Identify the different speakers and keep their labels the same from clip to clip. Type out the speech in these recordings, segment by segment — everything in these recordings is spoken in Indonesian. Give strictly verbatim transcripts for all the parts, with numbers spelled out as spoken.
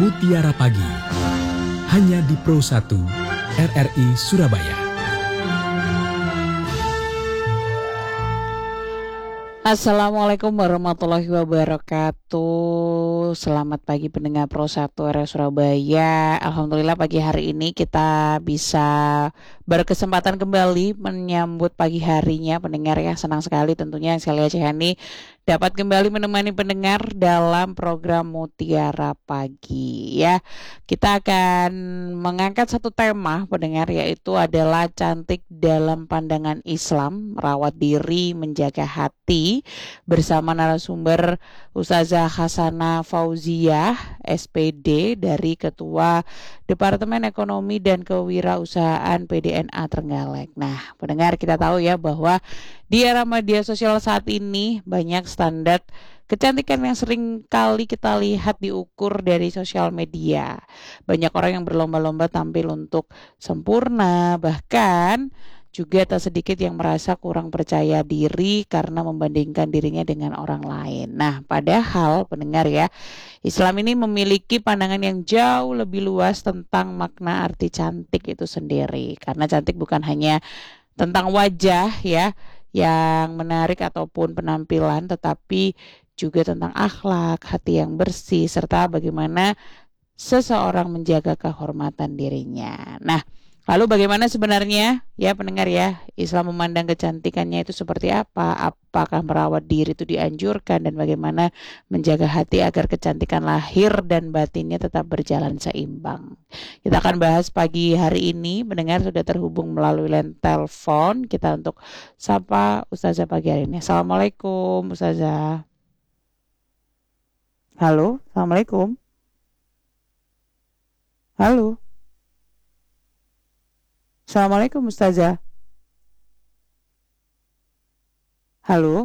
Speaker 1: Mutiara Pagi, hanya di Pro satu R R I Surabaya.
Speaker 2: Assalamualaikum warahmatullahi wabarakatuh. Selamat pagi pendengar Pro satu R R I Surabaya. Alhamdulillah pagi hari ini kita bisa berkesempatan kembali menyambut pagi harinya pendengar ya. Senang sekali tentunya saya Cehani dapat kembali menemani pendengar dalam program Mutiara Pagi ya. Kita akan mengangkat satu tema pendengar, yaitu adalah cantik dalam pandangan Islam, merawat diri, menjaga hati, bersama narasumber Ustazah Hasanah Fauziah S P D dari Ketua Departemen Ekonomi dan Kewirausahaan P D N A Trenggalek. Nah, pendengar, kita tahu ya bahwa di era media sosial saat ini banyak standar kecantikan yang sering kali kita lihat diukur dari sosial media. Banyak orang yang berlomba-lomba tampil untuk sempurna, bahkan juga tak sedikit yang merasa kurang percaya diri karena membandingkan dirinya dengan orang lain. Nah, padahal pendengar ya, Islam ini memiliki pandangan yang jauh lebih luas tentang makna arti cantik itu sendiri. Karena cantik bukan hanya tentang wajah ya, yang menarik ataupun penampilan, tetapi juga tentang akhlak, hati yang bersih, serta bagaimana seseorang menjaga kehormatan dirinya. Nah, lalu bagaimana sebenarnya ya pendengar ya, Islam memandang kecantikannya itu seperti apa? Apakah merawat diri itu dianjurkan, dan bagaimana menjaga hati agar kecantikan lahir dan batinnya tetap berjalan seimbang? Kita akan bahas pagi hari ini. Pendengar sudah terhubung melalui line telepon kita untuk sapa Ustazah pagi hari ini. Assalamualaikum Ustazah. Halo, Assalamualaikum. Halo. Assalamualaikum Ustazah. Halo.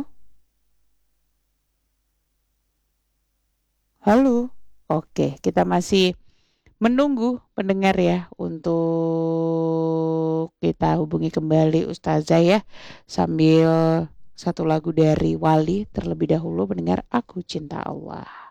Speaker 2: Halo. Oke, kita masih menunggu pendengar ya untuk kita hubungi kembali Ustazah ya, sambil satu lagu dari Wali terlebih dahulu pendengar, Aku Cinta Allah.